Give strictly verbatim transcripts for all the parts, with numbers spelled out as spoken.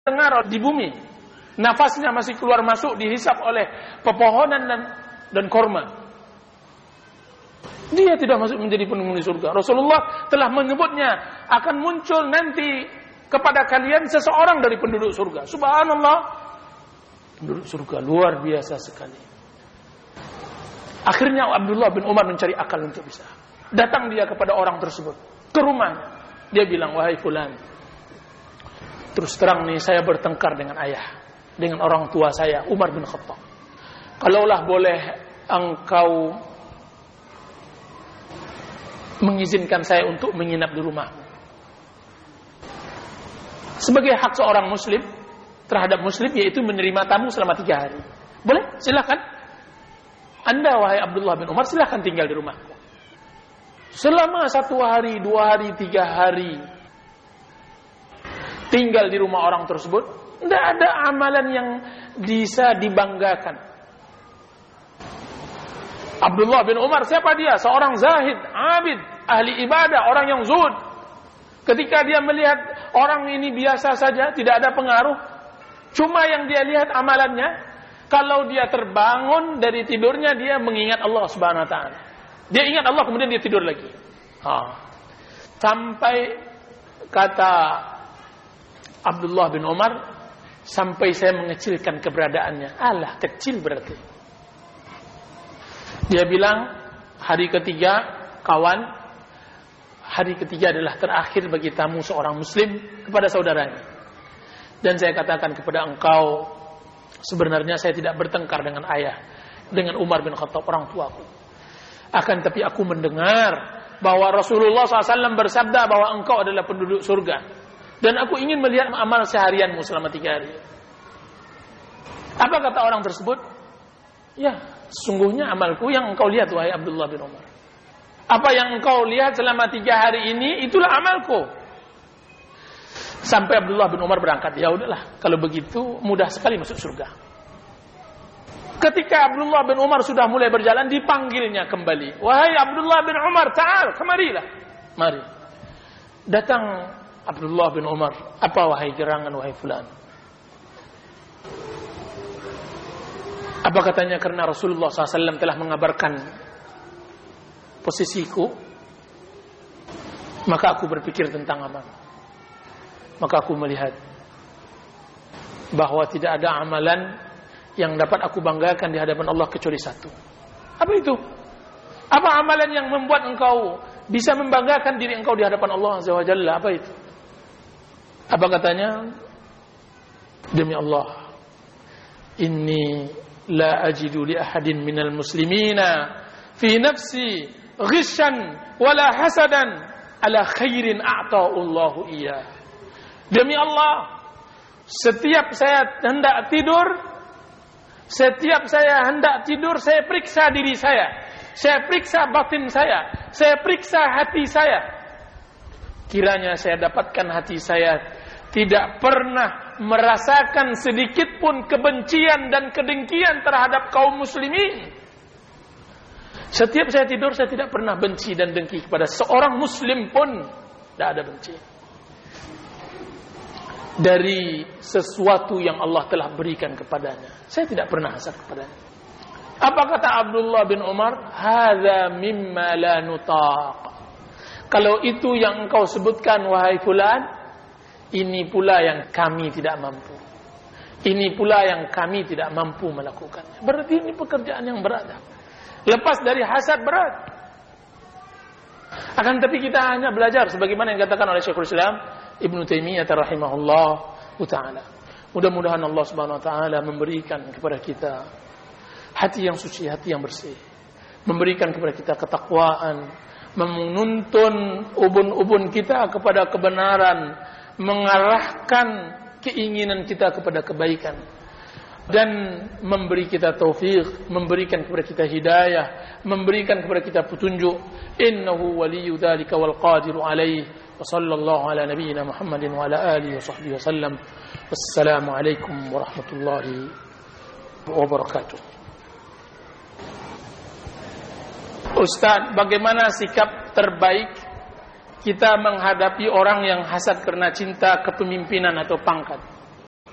dengar di bumi, nafasnya masih keluar masuk dihisap oleh pepohonan dan dan korma. Dia tidak masuk menjadi penghuni surga. Rasulullah telah menyebutnya akan muncul nanti kepada kalian seseorang dari penduduk surga. Subhanallah, penduduk surga luar biasa sekali. Akhirnya Abdullah bin Umar mencari akal untuk bisa. Datang dia kepada orang tersebut ke rumahnya. Dia bilang, wahai fulan, terus terang nih saya bertengkar dengan ayah, dengan orang tua saya Umar bin Khattab. Kalaulah boleh engkau mengizinkan saya untuk menginap di rumahmu. Sebagai hak seorang muslim terhadap muslim, yaitu menerima tamu selama tiga hari. Boleh? Silakan. Anda, wahai Abdullah bin Umar, silakan tinggal di rumahku. Selama satu hari, dua hari, tiga hari tinggal di rumah orang tersebut, tidak ada amalan yang bisa dibanggakan. Abdullah bin Umar, siapa dia? Seorang zahid, abid, ahli ibadah, orang yang zuhud. Ketika dia melihat orang ini biasa saja, tidak ada pengaruh, cuma yang dia lihat amalannya, kalau dia terbangun dari tidurnya, dia mengingat Allah subhanahu wa ta'ala. Dia ingat Allah, kemudian dia tidur lagi. Ha. Sampai kata Abdullah bin Umar, sampai saya mengecilkan keberadaannya. Alah, kecil berarti. Dia bilang, hari ketiga, kawan, hari ketiga adalah terakhir bagi tamu seorang muslim kepada saudaranya. Dan saya katakan kepada engkau, sebenarnya saya tidak bertengkar dengan ayah, dengan Umar bin Khattab, orang tuaku. Akan tapi aku mendengar bahwa Rasulullah shallallahu alaihi wasallam bersabda bahwa engkau adalah penduduk surga. Dan aku ingin melihat amal seharianmu selama tiga hari. Apa kata orang tersebut? Ya, sesungguhnya amalku yang engkau lihat, wahai Abdullah bin Umar. Apa yang engkau lihat selama tiga hari ini, itulah amalku. Sampai Abdullah bin Umar berangkat. Ya udahlah, kalau begitu mudah sekali masuk surga. Ketika Abdullah bin Umar sudah mulai berjalan, dipanggilnya kembali. Wahai Abdullah bin Umar, ta'al, kemarilah. Mari. Datang Abdullah bin Umar. Apa wahai gerangan, wahai fulan? Apa katanya? Karena Rasulullah shallallahu alaihi wasallam telah mengabarkan posisiku, maka aku berpikir tentang amal. Maka aku melihat bahwa tidak ada amalan yang dapat aku banggakan di hadapan Allah kecuali satu. Apa itu? Apa amalan yang membuat engkau bisa membanggakan diri engkau di hadapan Allah Azza wa Jalla? Apa itu? Apa katanya? Demi Allah, inni la ajidu li ahadin minal muslimina fi nafsi ghishan wala hasadan ala khairin a'ta'u Allahu iya. Demi Allah, setiap saya hendak tidur, setiap saya hendak tidur, saya periksa diri saya, saya periksa batin saya, saya periksa hati saya. Kiranya saya dapatkan hati saya tidak pernah merasakan sedikit pun kebencian dan kedengkian terhadap kaum muslimin. Setiap saya tidur, saya tidak pernah benci dan dengki kepada seorang muslim pun. Tidak ada benci dari sesuatu yang Allah telah berikan kepadanya. Saya tidak pernah hasad kepadanya. Apa kata Abdullah bin Umar? Hadza mimma la nutaq. Kalau itu yang engkau sebutkan, wahai fulan, ini pula yang kami tidak mampu. Ini pula yang kami tidak mampu melakukannya. Berarti ini pekerjaan yang berat. Lepas dari hasad berat. Akan tapi kita hanya belajar sebagaimana yang dikatakan oleh Syekhul Islam Ibnu Taimiyah rahimahullah taala. Mudah-mudahan Allah Subhanahu wa taala memberikan kepada kita hati yang suci, hati yang bersih. Memberikan kepada kita ketakwaan, menuntun ubun-ubun kita kepada kebenaran, mengarahkan keinginan kita kepada kebaikan, dan memberi kita taufik, memberikan kepada kita hidayah, memberikan kepada kita petunjuk. Innahu waliyyu dzalika wal qadiru alaihi. Wa sallallahu ala nabiyyina Muhammadin wa ala alihi wa sahbihi wasallam. Wassalamu alaikum warahmatullahi wabarakatuh. Ustaz, bagaimana sikap terbaik kita menghadapi orang yang hasad karena cinta kepemimpinan atau pangkat?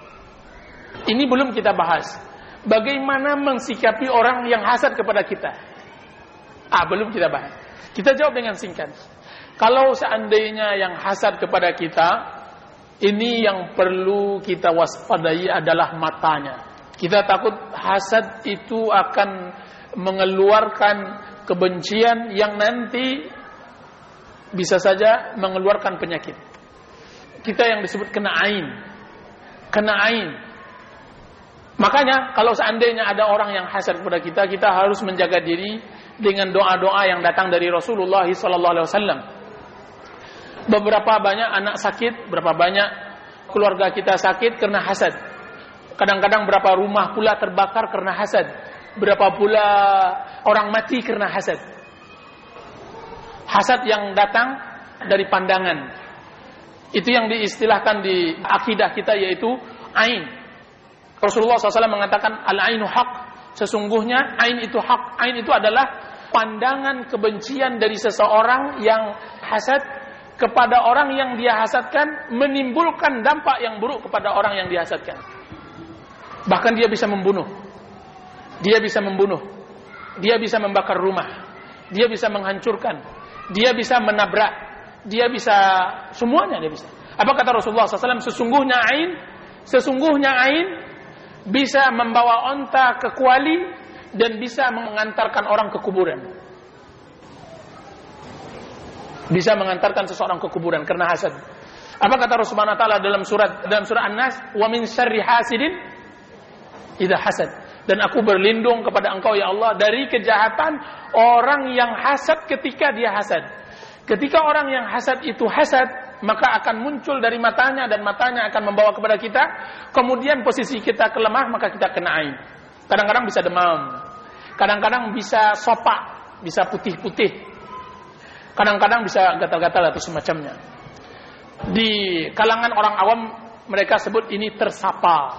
Ini belum kita bahas. Bagaimana mensikapi orang yang hasad kepada kita? Ah, belum kita bahas. Kita jawab dengan singkat. Kalau seandainya yang hasad kepada kita, ini yang perlu kita waspadai adalah matanya. Kita takut hasad itu akan mengeluarkan kebencian yang nanti bisa saja mengeluarkan penyakit. Kita yang disebut kena ain. Kena ain. Makanya kalau seandainya ada orang yang hasad kepada kita, kita harus menjaga diri dengan doa-doa yang datang dari Rasulullah sallallahu alaihi wasallam. Beberapa banyak anak sakit, berapa banyak keluarga kita sakit karena hasad. Kadang-kadang berapa rumah pula terbakar karena hasad. Berapa pula orang mati karena hasad. Hasad yang datang dari pandangan. Itu yang diistilahkan di akidah kita yaitu ain. Rasulullah shallallahu alaihi wasallam mengatakan al-ainu haq. Sesungguhnya ain itu hak. Ain itu adalah pandangan kebencian dari seseorang yang hasad kepada orang yang dia hasadkan, menimbulkan dampak yang buruk kepada orang yang dihasadkan. Bahkan dia bisa membunuh. Dia bisa membunuh. Dia bisa membakar rumah. Dia bisa menghancurkan. Dia bisa menabrak. Dia bisa semuanya dia bisa. Apa kata Rasulullah shallallahu alaihi wasallam? Sesungguhnya ain, sesungguhnya ain bisa membawa onta ke kuali dan bisa mengantarkan orang ke kuburan. Bisa mengantarkan seseorang ke kuburan karena hasad. Apa kata Rasulullah Taala dalam surat dalam surah An-Nas? Wa min syarri hasidin idza hasad. Dan aku berlindung kepada Engkau ya Allah dari kejahatan orang yang hasad ketika dia hasad. Ketika orang yang hasad itu hasad, maka akan muncul dari matanya dan matanya akan membawa kepada kita. Kemudian posisi kita kelemah, maka kita kena ain. Kadang-kadang bisa demam. Kadang-kadang bisa sopak, bisa putih-putih. Kadang-kadang bisa gatal-gatal atau semacamnya. Di kalangan orang awam mereka sebut ini tersapa.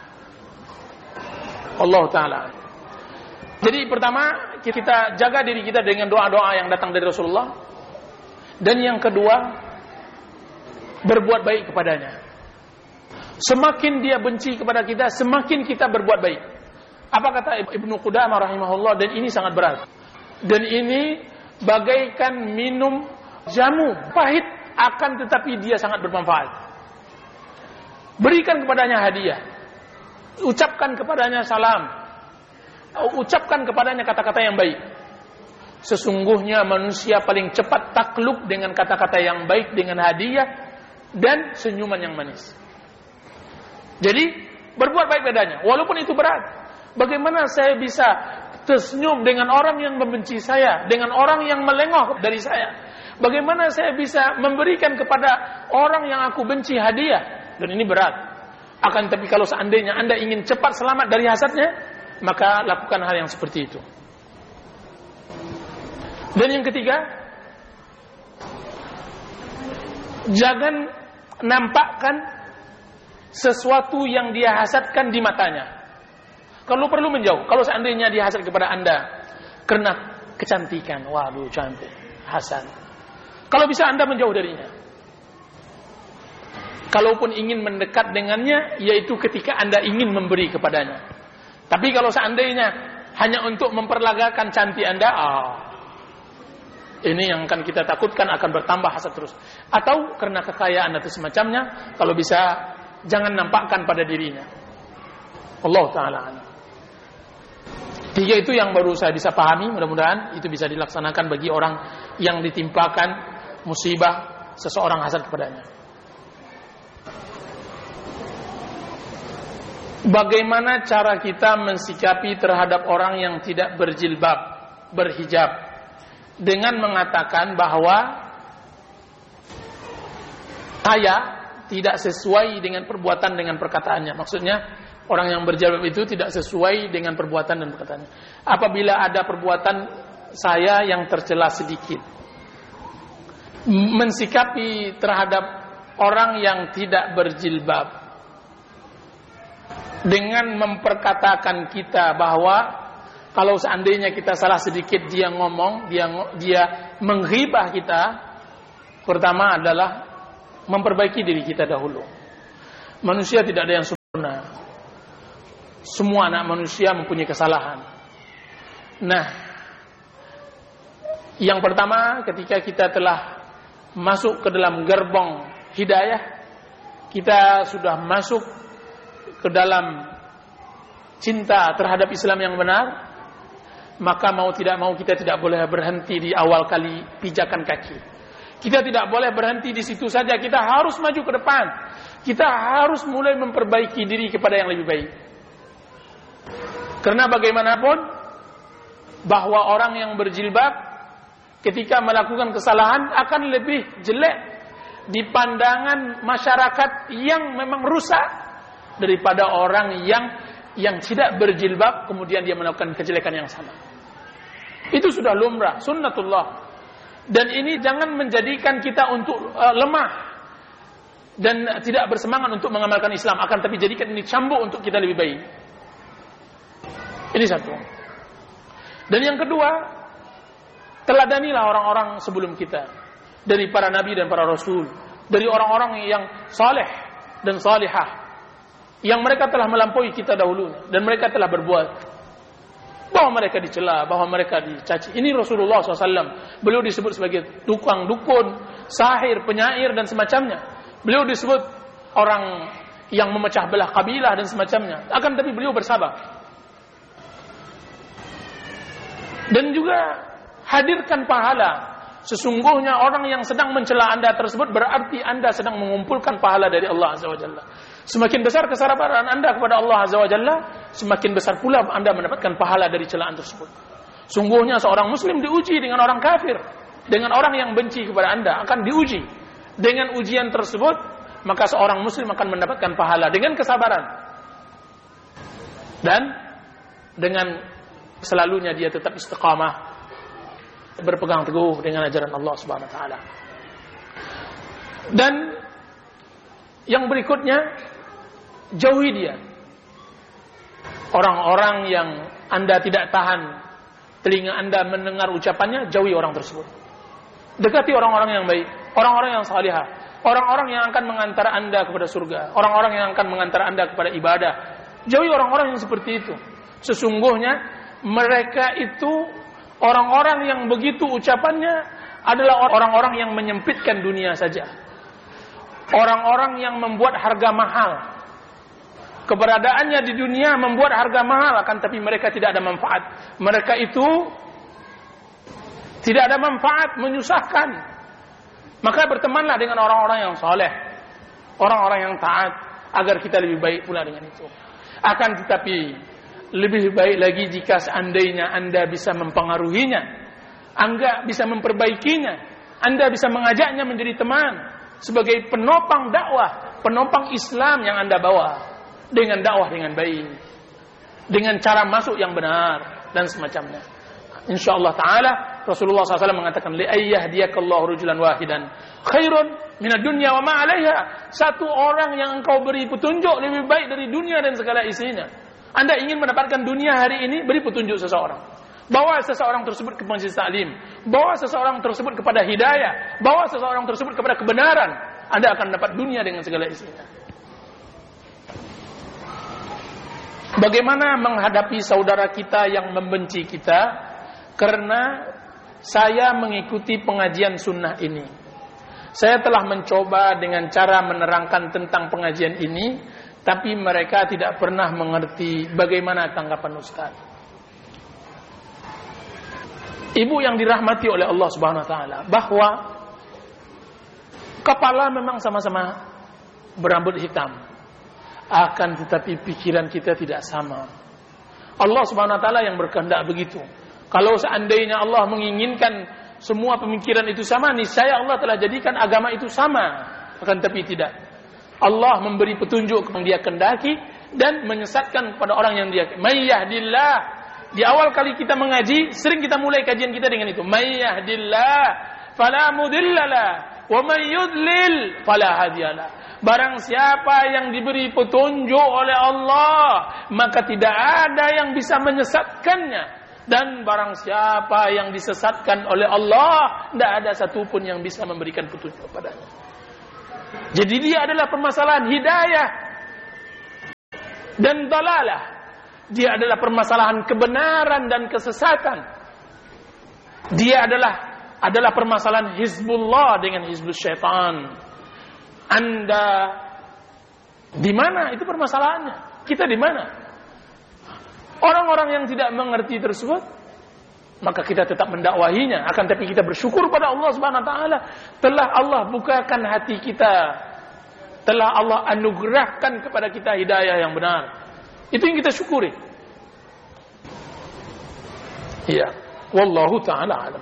Allah Ta'ala. Jadi pertama kita jaga diri kita dengan doa-doa yang datang dari Rasulullah. Dan yang kedua, berbuat baik kepadanya. Semakin dia benci kepada kita, semakin kita berbuat baik. Apa kata Ibnu Qudamah rahimahullah, dan ini sangat berat. Dan ini bagaikan minum jamu, pahit akan tetapi dia sangat bermanfaat. Berikan kepadanya hadiah. Ucapkan kepadanya salam. Ucapkan kepadanya kata-kata yang baik. Sesungguhnya manusia paling cepat takluk dengan kata-kata yang baik, dengan hadiah dan senyuman yang manis. Jadi berbuat baik padanya, walaupun itu berat. Bagaimana saya bisa tersenyum dengan orang yang membenci saya, dengan orang yang melengah dari saya? Bagaimana saya bisa memberikan kepada orang yang aku benci hadiah? Dan ini berat. Akan tapi kalau seandainya Anda ingin cepat selamat dari hasadnya, maka lakukan hal yang seperti itu. Dan yang ketiga, jangan nampakkan sesuatu yang dia hasadkan di matanya. Kalau perlu menjauh. Kalau seandainya dia hasad kepada Anda karena kecantikan, waduh cantik, hasad. Kalau bisa Anda menjauh darinya. Kalaupun ingin mendekat dengannya, yaitu ketika Anda ingin memberi kepadanya. Tapi kalau seandainya hanya untuk memperlagakan cantik Anda, ah, ini yang akan kita takutkan akan bertambah hasad terus. Atau karena kekayaan atau semacamnya, kalau bisa jangan nampakkan pada dirinya. Allah Ta'ala. Tiga itu yang baru saya bisa pahami, mudah-mudahan itu bisa dilaksanakan bagi orang yang ditimpakan musibah seseorang hasad kepadanya. Bagaimana cara kita mensikapi terhadap orang yang tidak berjilbab, berhijab? Dengan mengatakan bahwa saya tidak sesuai dengan perbuatan dengan perkataannya. Maksudnya orang yang berjilbab itu tidak sesuai dengan perbuatan dan perkataannya. Apabila ada perbuatan saya yang tercela sedikit, mensikapi terhadap orang yang tidak berjilbab dengan memperkatakan kita bahwa kalau seandainya kita salah sedikit dia ngomong, dia dia menghibah kita, pertama adalah memperbaiki diri kita dahulu. Manusia tidak ada yang sempurna. Semua anak manusia mempunyai kesalahan. Nah, yang pertama, ketika kita telah masuk ke dalam gerbong hidayah, kita sudah masuk ke dalam cinta terhadap Islam yang benar, maka mau tidak mau kita tidak boleh berhenti di awal kali pijakan kaki. Kita tidak boleh berhenti di situ saja, kita harus maju ke depan. Kita harus mulai memperbaiki diri kepada yang lebih baik. Karena bagaimanapun, bahwa orang yang berjilbab ketika melakukan kesalahan akan lebih jelek di pandangan masyarakat yang memang rusak daripada orang yang yang tidak berjilbab kemudian dia melakukan kejelekan yang sama. Itu sudah lumrah, sunnatullah. Dan ini jangan menjadikan kita untuk uh, lemah dan tidak bersemangat untuk mengamalkan Islam, akan tapi jadikan ini cambuk untuk kita lebih baik. Ini satu. Dan yang kedua, teladanilah orang-orang sebelum kita, dari para nabi dan para rasul, dari orang-orang yang saleh dan salihah, yang mereka telah melampaui kita dahulu dan mereka telah berbuat, bahwa mereka dicela, bahwa mereka dicaci. Ini Rasulullah shallallahu alaihi wasallam. Beliau disebut sebagai tukang dukun, sahir, penyair dan semacamnya. Beliau disebut orang yang memecah belah kabilah dan semacamnya. Akan tapi beliau bersabar. Dan juga hadirkan pahala. Sesungguhnya orang yang sedang mencela Anda tersebut berarti Anda sedang mengumpulkan pahala dari Allah Azza wa Jalla. Semakin besar kesabaran Anda kepada Allah Azza wa Jalla, semakin besar pula Anda mendapatkan pahala dari celaan tersebut. Sungguhnya seorang muslim diuji dengan orang kafir, dengan orang yang benci kepada Anda, akan diuji. Dengan ujian tersebut, maka seorang muslim akan mendapatkan pahala dengan kesabaran. Dan dengan selalunya dia tetap istiqamah, berpegang teguh dengan ajaran Allah Subhanahu wa taala. Dan yang berikutnya, jauhi dia. Orang-orang yang Anda tidak tahan telinga Anda mendengar ucapannya, jauhi orang tersebut. Dekati orang-orang yang baik, orang-orang yang salihah, orang-orang yang akan mengantar Anda kepada surga, orang-orang yang akan mengantar Anda kepada ibadah. Jauhi orang-orang yang seperti itu. Sesungguhnya mereka itu orang-orang yang begitu ucapannya adalah orang-orang yang menyempitkan dunia saja. Orang-orang yang membuat harga mahal. Keberadaannya di dunia membuat harga mahal, akan tapi mereka tidak ada manfaat. Mereka itu tidak ada manfaat, menyusahkan. Maka bertemanlah dengan orang-orang yang saleh, orang-orang yang taat, agar kita lebih baik pula dengan itu. Akan tetapi lebih baik lagi jika seandainya Anda bisa mempengaruhinya, Anda bisa memperbaikinya, Anda bisa mengajaknya menjadi teman, sebagai penopang dakwah, penopang Islam yang Anda bawa, dengan dakwah dengan baik, dengan cara masuk yang benar dan semacamnya. InsyaAllah ta'ala Rasulullah shallallahu alaihi wasallam mengatakan, li'ayyahdiyakallahu rajulan wahidan khairun minad dunya wa ma 'alaiha. Satu orang yang engkau beri petunjuk lebih baik dari dunia dan segala isinya. Anda ingin mendapatkan dunia hari ini, beri petunjuk seseorang. Bawa seseorang tersebut ke majelis taklim, bawa seseorang tersebut kepada hidayah, bawa seseorang tersebut kepada kebenaran. Anda akan dapat dunia dengan segala isinya. Bagaimana menghadapi saudara kita yang membenci kita karena saya mengikuti pengajian sunnah ini? Saya telah mencoba dengan cara menerangkan tentang pengajian ini, tapi mereka tidak pernah mengerti bagaimana tanggapan Ustaz. Ibu yang dirahmati oleh Allah Subhanahu wa taala, bahwa kepala memang sama-sama berambut hitam, akan tetapi pikiran kita tidak sama. Allah Subhanahu wa taala yang berkehendak begitu. Kalau seandainya Allah menginginkan semua pemikiran itu sama, niscaya Allah telah jadikan agama itu sama. Akan tetapi tidak. Allah memberi petunjuk yang Dia kehendaki dan menyesatkan kepada orang yang Dia. May yahdillah. Di awal kali kita mengaji, sering kita mulai kajian kita dengan itu. May yahdillah fala mudhillalah wa may yudlil fala hadiyalah. Barang siapa yang diberi petunjuk oleh Allah, maka tidak ada yang bisa menyesatkannya. Dan barang siapa yang disesatkan oleh Allah, tidak ada satupun yang bisa memberikan petunjuk kepadanya. Jadi dia adalah permasalahan hidayah dan dalalah. Dia adalah permasalahan kebenaran dan kesesatan. Dia adalah adalah permasalahan Hizbullah dengan Hizbus Syaitan. Anda di mana itu permasalahannya? Kita di mana? Orang-orang yang tidak mengerti tersebut, maka kita tetap mendakwahinya. Akan tapi kita bersyukur pada Allah Subhanahu wa taala, telah Allah bukakan hati kita, telah Allah anugerahkan kepada kita hidayah yang benar. Itu yang kita syukuri. Iya, wallahu taala alam.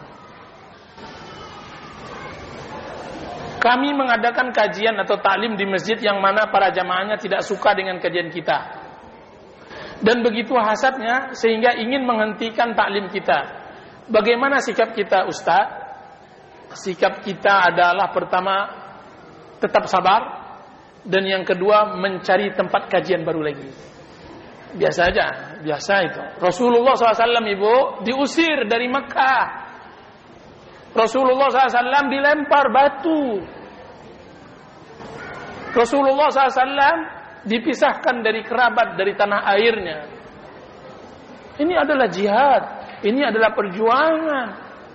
Kami mengadakan kajian atau taklim di masjid yang mana para jamaahnya tidak suka dengan kajian kita. Dan begitu hasadnya sehingga ingin menghentikan taklim kita. Bagaimana sikap kita, Ustaz? Sikap kita adalah pertama tetap sabar, dan yang kedua mencari tempat kajian baru lagi. Biasa aja, biasa itu. Rasulullah shallallahu alaihi wasallam ibu diusir dari Mekah. Rasulullah shallallahu alaihi wasallam dilempar batu. Rasulullah shallallahu alaihi wasallam dipisahkan dari kerabat, dari tanah airnya. Ini adalah jihad. Ini adalah perjuangan.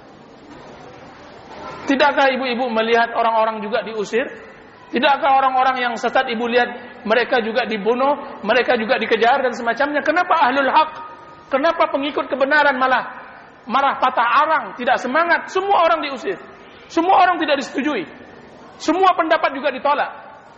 Tidakkah ibu-ibu melihat orang-orang juga diusir? Tidakkah orang-orang yang sesat ibu lihat mereka juga dibunuh, mereka juga dikejar dan semacamnya? Kenapa ahlul haq? Kenapa pengikut kebenaran malah marah patah arang, tidak semangat? Semua orang diusir. Semua orang tidak disetujui. Semua pendapat juga ditolak.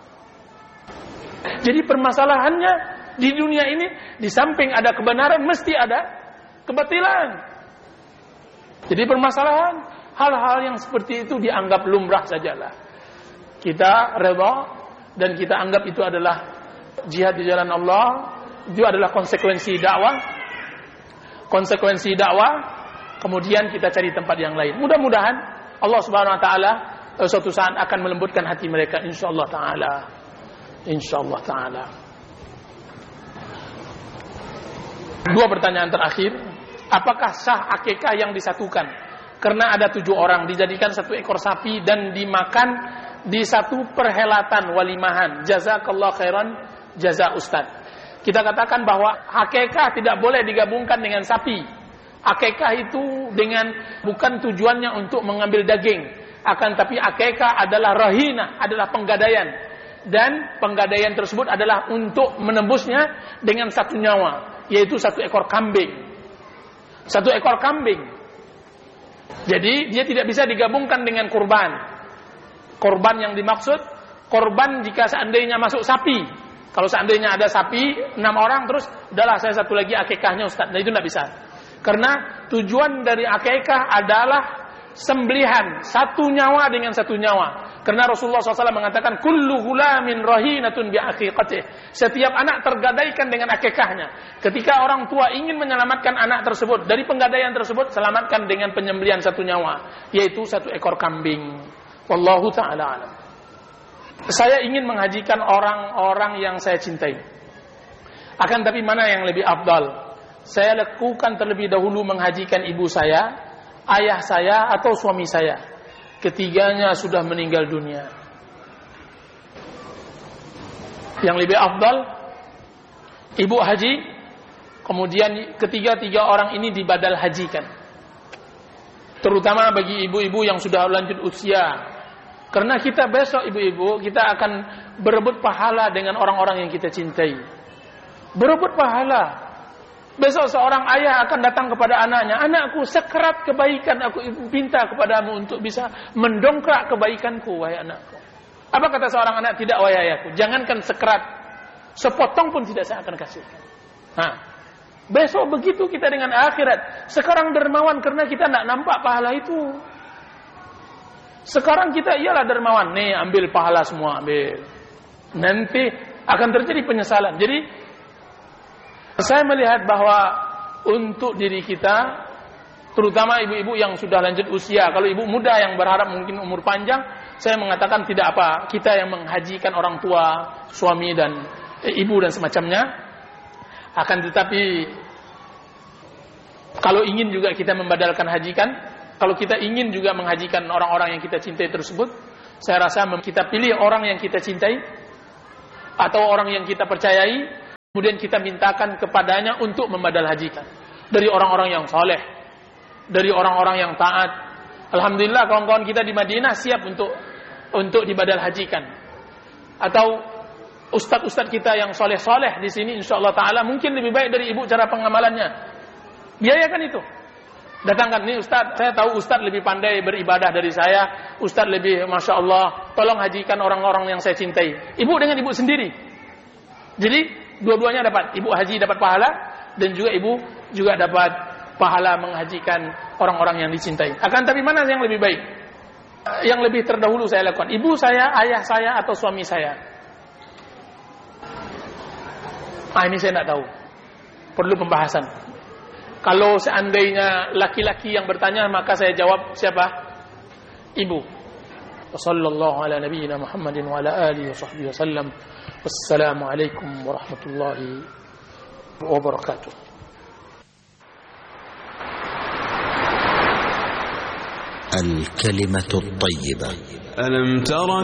Jadi permasalahannya di dunia ini, di samping ada kebenaran mesti ada kebatilan. Jadi permasalahan hal-hal yang seperti itu dianggap lumrah sajalah. Kita redha dan kita anggap itu adalah jihad di jalan Allah. Itu adalah konsekuensi dakwah. Konsekuensi dakwah. Kemudian kita cari tempat yang lain. Mudah-mudahan Allah Subhanahu wa taala suatu saat akan melembutkan hati mereka, insyaallah taala. InsyaAllah ta'ala. Dua pertanyaan terakhir. Apakah sah akikah yang disatukan? Karena ada tujuh orang, dijadikan satu ekor sapi dan dimakan di satu perhelatan walimahan. Jazakallah khairan, jaza Ustaz. Kita katakan bahwa akikah tidak boleh digabungkan dengan sapi. Akikah itu dengan bukan tujuannya untuk mengambil daging. Akan tapi akikah adalah rahina, adalah penggadaian. Dan penggadaian tersebut adalah untuk menembusnya dengan satu nyawa, yaitu satu ekor kambing. Satu ekor kambing. Jadi dia tidak bisa digabungkan dengan kurban. Kurban yang dimaksud, kurban jika seandainya masuk sapi. Kalau seandainya ada sapi, enam orang terus, udahlah saya satu lagi akikahnya Ustaz. Nah itu tidak bisa. Karena tujuan dari akikah adalah sembelihan satu nyawa dengan satu nyawa. Karena Rasulullah shallallahu alaihi wasallam mengatakan, kullu ghulamin rahinatun bi aqiqatih. Setiap anak tergadaikan dengan akikahnya. Ketika orang tua ingin menyelamatkan anak tersebut dari penggadaian tersebut, selamatkan dengan penyembelihan satu nyawa, yaitu satu ekor kambing. Wallahu ta'ala alam. Saya ingin menghajikan orang-orang yang saya cintai. Akan tapi mana yang lebih afdal? Saya lakukan terlebih dahulu menghajikan ibu saya, ayah saya, atau suami saya. Ketiganya sudah meninggal dunia. Yang lebih afdal, ibu haji, kemudian ketiga-tiga orang ini dibadal hajikan. Terutama bagi ibu-ibu yang sudah lanjut usia. Karena kita besok ibu-ibu, kita akan berebut pahala dengan orang-orang yang kita cintai. Berebut pahala. Besok seorang ayah akan datang kepada anaknya, anakku, sekerat kebaikan aku minta kepadamu untuk bisa mendongkrak kebaikanku, wahai anakku. Apa kata seorang anak? Tidak, wahai ayahku, jangankan sekerat, sepotong pun tidak saya akan kasihkan. Nah, besok begitu kita dengan akhirat. Sekarang dermawan karena kita tidak nampak pahala itu. Sekarang kita ialah dermawan, nih ambil pahala semua, ambil. Nanti akan terjadi penyesalan. Jadi saya melihat bahwa untuk diri kita, terutama ibu-ibu yang sudah lanjut usia, kalau ibu muda yang berharap mungkin umur panjang, saya mengatakan tidak apa, kita yang menghajikan orang tua, suami dan eh, ibu dan semacamnya. Akan tetapi kalau ingin juga kita membadalkan hajikan, kalau kita ingin juga menghajikan orang-orang yang kita cintai tersebut, saya rasa kita pilih orang yang kita cintai atau orang yang kita percayai. kemudian kita mintakan kepadanya untuk membadal hajikan dari orang-orang yang saleh, dari orang-orang yang taat. Alhamdulillah kawan-kawan kita di Madinah siap untuk untuk dibadal hajikan. Atau ustaz-ustaz kita yang soleh-soleh di sini insyaallah taala mungkin lebih baik dari ibu cara pengamalannya. Biayakan itu. Datangkan nih ustaz, saya tahu ustaz lebih pandai beribadah dari saya, ustaz lebih masya Allah, tolong hajikan orang-orang yang saya cintai. Ibu dengan ibu sendiri. Jadi dua-duanya dapat, ibu haji dapat pahala dan juga ibu juga dapat pahala menghajikan orang-orang yang dicintai. Akan tapi mana yang lebih baik? Yang lebih terdahulu saya lakukan, ibu saya, ayah saya, atau suami saya? Ah, ini saya tidak tahu. Perlu pembahasan. Kalau seandainya laki-laki yang bertanya, maka saya jawab siapa? Ibu. Wassallallahu ala nabiyyina Muhammadin wa ala alihi wa sahbihi wasallam. Wassalamualaikum warahmatullahi wabarakatuh. الكلمة الطيبة. ألم تر